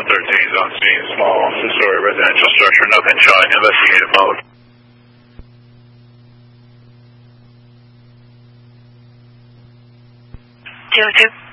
113, zone C, small, two-story residential structure, nothing showing, investigative mode. 02.